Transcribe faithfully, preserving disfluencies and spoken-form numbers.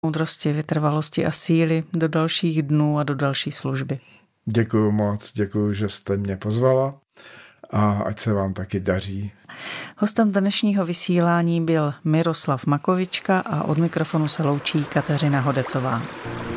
moudrosti, vytrvalosti a síly do dalších dnů a do další služby. Děkuju moc, děkuju, že jste mě pozvala a ať se vám taky daří. Hostem dnešního vysílání byl Miroslav Makovička a od mikrofonu se loučí Kateřina Hodecová.